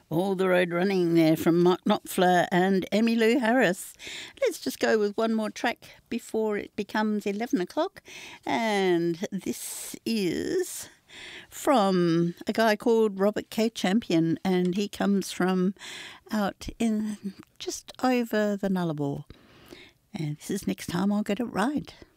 All the road running there from Mark Knopfler and Emmylou Harris. Let's just go with one more track before it becomes 11 o'clock. And this is from a guy called Robert K. Champion, and he comes from out in just over the Nullarbor. And this is Next Time I'll Get It Right.